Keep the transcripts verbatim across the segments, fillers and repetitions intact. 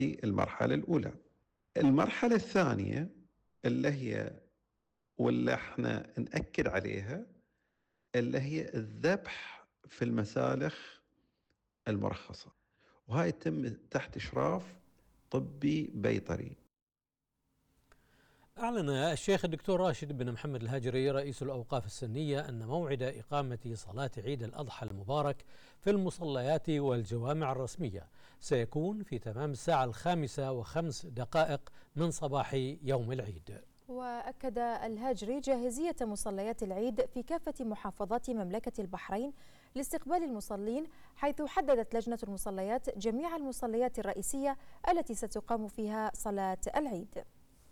المرحلة الأولى. المرحلة الثانية اللي هي واللي احنا نأكد عليها اللي هي الذبح في المسالخ المرخصة، وهاي يتم تحت إشراف طبي بيطري. أعلن الشيخ الدكتور راشد بن محمد الهاجري رئيس الأوقاف السنية أن موعد إقامة صلاة عيد الأضحى المبارك في المصليات والجوامع الرسمية سيكون في تمام الساعة الخامسة وخمس دقائق من صباح يوم العيد. وأكد الهاجري جاهزية مصليات العيد في كافة محافظات مملكة البحرين لاستقبال المصلين، حيث حددت لجنة المصليات جميع المصليات الرئيسية التي ستقام فيها صلاة العيد.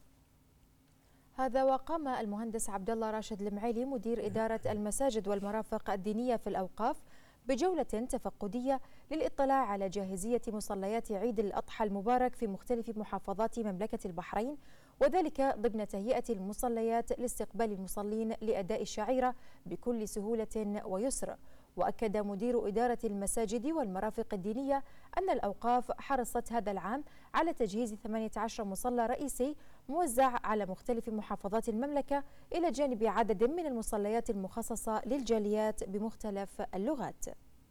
هذا وقام المهندس عبد الله راشد المعيلي مدير إدارة المساجد والمرافق الدينية في الأوقاف بجولة تفقدية للإطلاع على جاهزية مصليات عيد الأضحى المبارك في مختلف محافظات مملكة البحرين، وذلك ضمن تهيئة المصليات لاستقبال المصلين لأداء الشعيرة بكل سهولة ويسر. وأكد مدير إدارة المساجد والمرافق الدينية أن الأوقاف حرصت هذا العام على تجهيز ثمانية عشر مصلى رئيسي موزع على مختلف محافظات المملكة، إلى جانب عدد من المصليات المخصصة للجاليات بمختلف اللغات.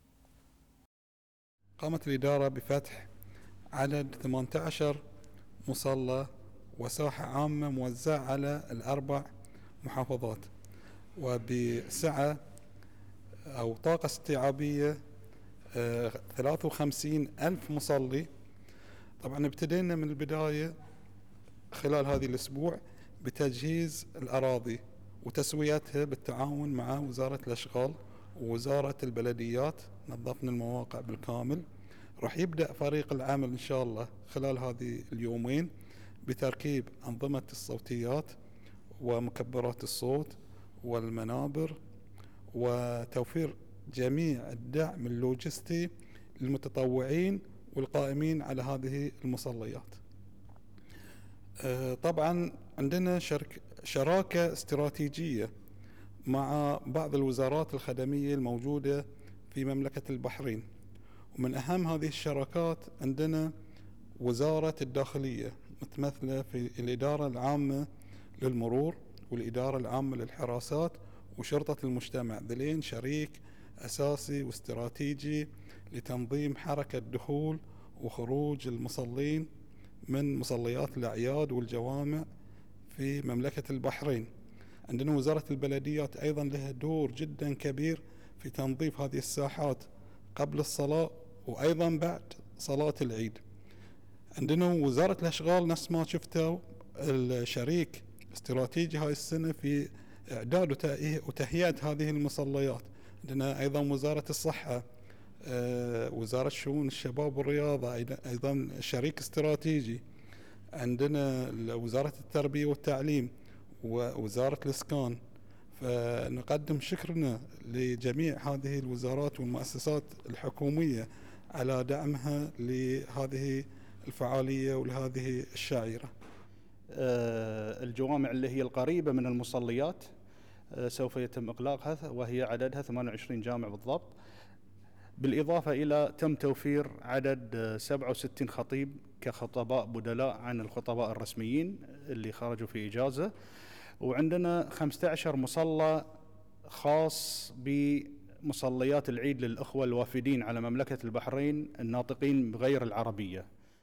قامت الإدارة بفتح عدد ثمانية عشر مصلى وساحة عامة موزعة على الأربع محافظات، وبسعة أو طاقة استيعابية ثلاثة وخمسين ألف مصلي. طبعا ابتدينا من البداية خلال هذه الأسبوع بتجهيز الأراضي وتسويتها بالتعاون مع وزارة الأشغال ووزارة البلديات. نظفنا المواقع بالكامل. راح يبدأ فريق العمل إن شاء الله خلال هذه اليومين بتركيب أنظمة الصوتيات ومكبرات الصوت والمنابر، وتوفير جميع الدعم اللوجستي للمتطوعين والقائمين على هذه المصليات. طبعا عندنا شرك شراكة استراتيجية مع بعض الوزارات الخدمية الموجودة في مملكة البحرين، ومن أهم هذه الشراكات عندنا وزارة الداخلية متمثلة في الإدارة العامة للمرور والإدارة العامة للحراسات وشرطة المجتمع، ذلين شريك أساسي واستراتيجي لتنظيم حركة دخول وخروج المصلين من مصليات الأعياد والجوامع في مملكة البحرين. عندنا وزارة البلديات أيضا لها دور جدا كبير في تنظيف هذه الساحات قبل الصلاة وأيضا بعد صلاة العيد. عندنا وزارة الأشغال نفس ما شفتوا الشريك استراتيجي هاي السنة في إعداد وتهيئة هذه المصليات. عندنا أيضا وزارة الصحة، وزارة شؤون الشباب والرياضة أيضا شريك استراتيجي. عندنا وزارة التربية والتعليم ووزارة الإسكان. فنقدم شكرنا لجميع هذه الوزارات والمؤسسات الحكومية على دعمها لهذه الفعالية ولهذه الشعيرة. الجوامع اللي هي القريبة من المصليات سوف يتم إغلاقها، وهي عددها ثمانية وعشرين جامع بالضبط، بالإضافة إلى تم توفير عدد سبعة وستين خطيب كخطباء بدلاء عن الخطباء الرسميين اللي خرجوا في إجازة. وعندنا خمسة عشر مصلى خاص بمصليات العيد للأخوة الوافدين على مملكة البحرين الناطقين بغير العربية.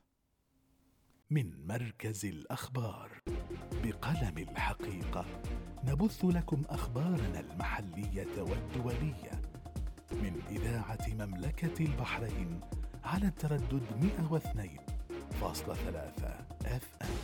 من مركز الأخبار بقلم الحقيقة نبث لكم أخبارنا المحلية والدولية من إذاعة مملكة البحرين على التردد مئة واثنين فاصلة ثلاثة أف أم.